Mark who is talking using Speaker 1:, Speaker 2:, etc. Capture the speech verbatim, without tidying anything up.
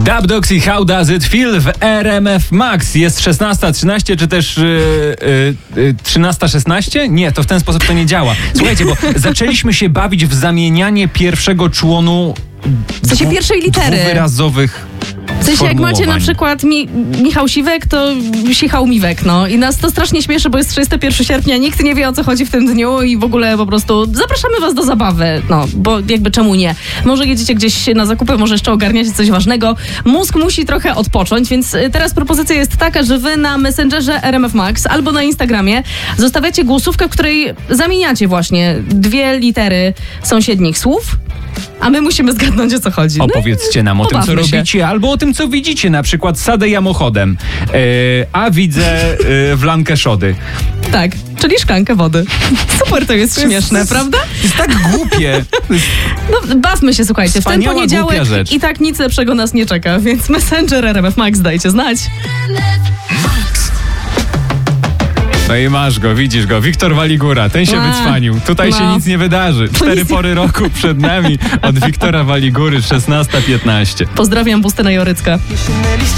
Speaker 1: Dub Dogs i How Does It Feel w R M F Max. Jest szesnasta trzynaście, czy też yy, yy, trzynasta szesnaście? Nie, to w ten sposób to nie działa. Słuchajcie, bo zaczęliśmy się bawić w zamienianie pierwszego członu
Speaker 2: W sensie pierwszej litery.
Speaker 1: dwuwyrazowych
Speaker 2: W sensie jak macie na przykład Mi- Michał Siwek, to Sichał Miwek, no. I nas to strasznie śmieszy, bo jest trzydziestego pierwszego sierpnia, nikt nie wie, o co chodzi w tym dniu i w ogóle po prostu zapraszamy was do zabawy, no, bo jakby czemu nie? Może jedziecie gdzieś na zakupy, może jeszcze ogarniacie coś ważnego. Mózg musi trochę odpocząć, więc teraz propozycja jest taka, że wy na Messengerze R M F Max albo na Instagramie zostawiacie głosówkę, w której zamieniacie właśnie dwie litery sąsiednich słów, a my musimy zgadnąć, o co chodzi. No
Speaker 1: opowiedzcie nam o tym, co
Speaker 2: pobawmy się.
Speaker 1: robicie, albo o tym, co widzicie. Na przykład sadę jamochodem, e, a widzę e, w Lankeszody.
Speaker 2: Tak, czyli szklankę wody. Super, to jest śmieszne,
Speaker 1: jest,
Speaker 2: prawda?
Speaker 1: To jest tak głupie.
Speaker 2: No, bawmy się, słuchajcie, w ten
Speaker 1: Wspaniała,
Speaker 2: poniedziałek
Speaker 1: głupia rzecz.
Speaker 2: i tak nic lepszego nas nie czeka, więc Messenger R M F Max, dajcie znać.
Speaker 1: No i masz go, widzisz go. Wiktor Waligura, ten się
Speaker 2: A,
Speaker 1: wycwanił. Tutaj
Speaker 2: no.
Speaker 1: się nic nie wydarzy. Cztery
Speaker 2: nic-
Speaker 1: pory roku przed nami od Wiktora Waligury, szesnasta piętnaście.
Speaker 2: Pozdrawiam, Bustyna Jorycka.